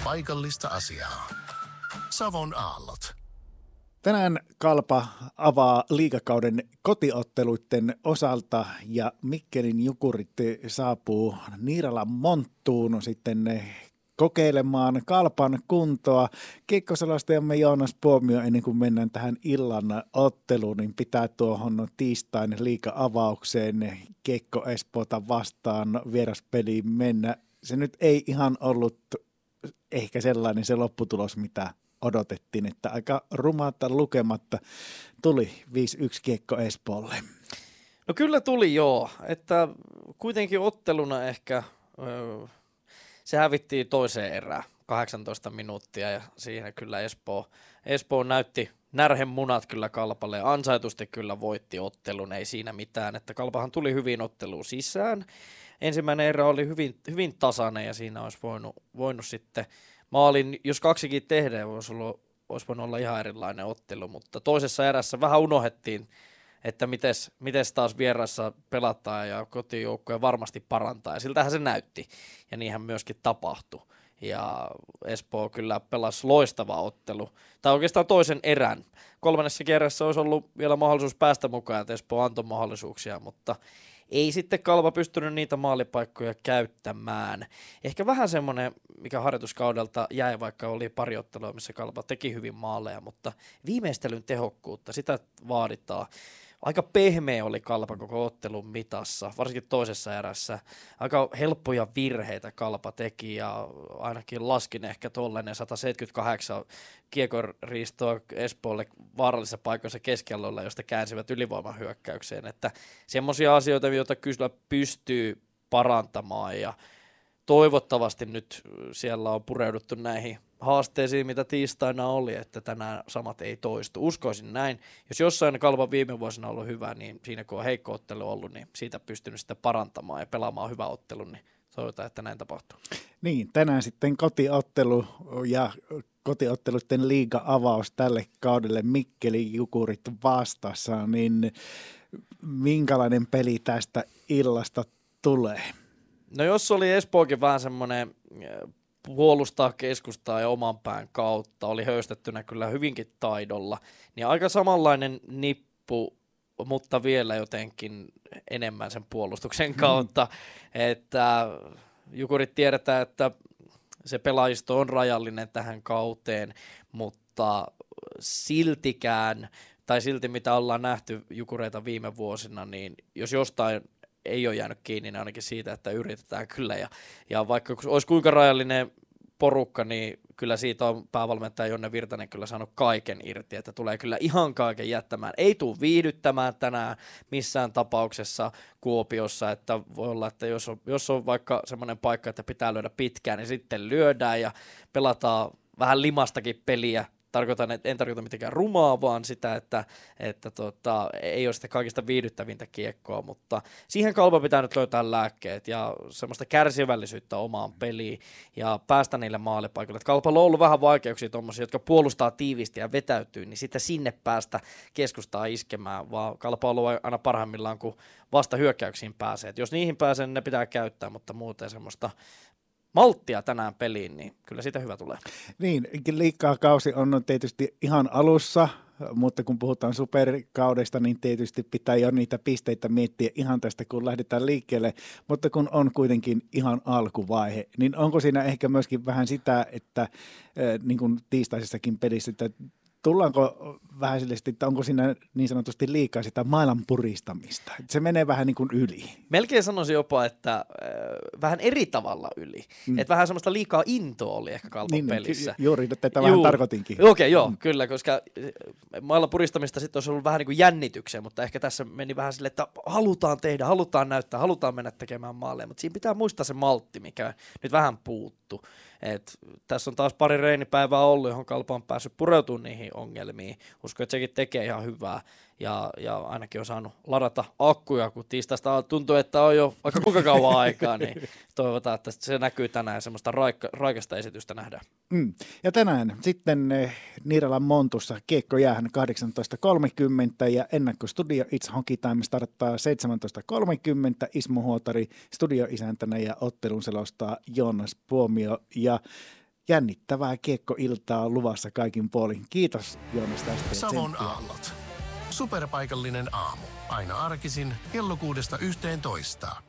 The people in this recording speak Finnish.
paikallista asiaa. Savon aallot. Tänään Kalpa avaa liigakauden kotiotteluiden osalta ja Mikkelin Jukurit saapuu Niiralan Monttuun sitten kokeilemaan Kalpan kuntoa. Kiekkoselostajamme Joonas Puomio, ennen kuin mennään tähän illan otteluun, niin pitää tuohon tiistain liiga-avaukseen Kiekko Espoota vastaan vieraspeliin mennä. Se nyt ei ihan ollut ehkä sellainen se lopputulos, mitä odotettiin, että aika rumatta lukematta tuli 5-1 Kiekko Espoolle. No kyllä tuli joo, että kuitenkin otteluna ehkä se hävittiin toiseen erään 18 minuuttia ja siinä kyllä Espoo näytti närhen munat kyllä Kalpalle ja ansaitusti kyllä voitti ottelun, ei siinä mitään, että Kalpahan tuli hyvin otteluun sisään. Ensimmäinen erä oli hyvin tasainen ja siinä olisi voinut sitten maalin, jos kaksikin tehdään, olisi voinut olla ihan erilainen ottelu, mutta toisessa erässä vähän unohdettiin, että mites taas vieressä pelataan ja kotijoukkoja varmasti parantaa ja siltähän se näytti ja niinhän myöskin tapahtui. Ja Espoo kyllä pelasi loistava ottelu, tai oikeastaan toisen erän. Kolmannessa erässä olisi ollut vielä mahdollisuus päästä mukaan, että Espoo antoi mahdollisuuksia, mutta ei sitten Kalpa pystynyt niitä maalipaikkoja käyttämään. Ehkä vähän semmoinen, mikä harjoituskaudelta jäi, vaikka oli pari ottelua, missä Kalpa teki hyvin maaleja, mutta viimeistelyn tehokkuutta, sitä vaaditaan. Aika pehmeä oli Kalpa koko ottelun mitassa, varsinkin toisessa erässä. Aika helppoja virheitä Kalpa teki ja ainakin laskin ehkä tollainen 178 kiekoriistoa Espoolle vaarallisissa paikoissa keskialueella, josta käänsivät ylivoimahyökkäykseen. Että semmoisia asioita, joita kyllä pystyy parantamaan ja toivottavasti nyt siellä on pureuduttu näihin haasteisiin, mitä tiistaina oli, että tänään samat ei toistu. Uskoisin näin. Jos jossain Kalpan viime vuosina on ollut hyvä, niin siinä kun on heikko ottelu ollut, niin siitä pystynyt sitten parantamaan ja pelaamaan hyvä ottelu, niin toivotaan, että näin tapahtuu. Niin, tänään sitten kotiottelu ja kotiotteluiden liiga-avaus tälle kaudelle Mikkelin Jukurit vastassa, niin minkälainen peli tästä illasta tulee? No jos oli Espookin vähän semmoinen puolustaa, keskustaa ja oman pään kautta, oli höystettynä kyllä hyvinkin taidolla, niin aika samanlainen nippu, mutta vielä jotenkin enemmän sen puolustuksen kautta, että Jukurit tiedetään, että se pelaajisto on rajallinen tähän kauteen, mutta siltikään, tai silti mitä ollaan nähty Jukureita viime vuosina, niin jos jostain ei ole jäänyt kiinni, niin ainakin siitä, että yritetään kyllä. Ja vaikka olisi kuinka rajallinen porukka, niin kyllä siitä on päävalmentaja Jonne Virtanen kyllä saanut kaiken irti, että tulee kyllä ihan kaiken jättämään. Ei tule viihdyttämään tänään missään tapauksessa Kuopiossa, että voi olla, että jos on vaikka semmoinen paikka, että pitää lyödä pitkään, niin sitten lyödään ja pelataan vähän limastakin peliä. En tarkoita mitenkään rumaa, vaan sitä, että ei ole sitä kaikista viihdyttävintä kiekkoa, mutta siihen Kalpa pitää nyt löytää lääkkeet ja semmoista kärsivällisyyttä omaan peliin ja päästä niille maalipaikoille. Kalpalla on ollut vähän vaikeuksia tuommoisia, jotka puolustaa tiiviisti ja vetäytyy, niin sitten sinne päästä keskustaa iskemään, vaan Kalpa on ollut aina parhaimmillaan, kun vasta hyökkäyksiin pääsee. Et jos niihin pääsee, niin ne pitää käyttää, mutta muuten semmoista malttia tänään peliin, niin kyllä siitä hyvä tulee. Niin, liigakausi on tietysti ihan alussa, mutta kun puhutaan superkaudesta, niin tietysti pitää jo niitä pisteitä miettiä ihan tästä, kun lähdetään liikkeelle, mutta kun on kuitenkin ihan alkuvaihe, niin onko siinä ehkä myöskin vähän sitä, että niin kuin tiistaisessakin pelissä, että tullaanko vähän sille, että onko siinä niin sanotusti liikaa sitä maailman puristamista? Se menee vähän niin kuin yli. Melkein sanoisin jopa, että vähän eri tavalla yli. Että vähän semmoista liikaa intoa oli ehkä Kalpan pelissä. Juuri, tätä vähän tarkoitinkin. Okei, joo, kyllä, koska maailman puristamista sitten olisi ollut vähän niin kuin jännityksiä, mutta ehkä tässä meni vähän silleen, että halutaan tehdä, halutaan näyttää, halutaan mennä tekemään maaleja, mutta siinä pitää muistaa se maltti, mikä nyt vähän puuttuu. Tässä on taas pari reenipäivää ollut, johon Kalpa on päässyt pureutumaan niihin ongelmiin. Uskon, että sekin tekee ihan hyvää ja ainakin on saanut ladata akkuja, kun tiistaista tuntuu, että on jo vaikka kuinka kauan aikaa, niin toivotaan, että se näkyy tänään ja semmoista raikasta esitystä nähdään. Ja tänään sitten Niiralan Montussa kiekko jäähän 18.30 ja ennakkostudio It's Hockey Time starttaa 17.30. Ismo Huotari studioisäntänä ja ottelun selostaa Joonas Puomio. Ja jännittävää kiekkoiltaa luvassa kaikin puolin. Kiitos Joonas tästä. Savon aallot. Superpaikallinen aamu. Aina arkisin kello 6–11.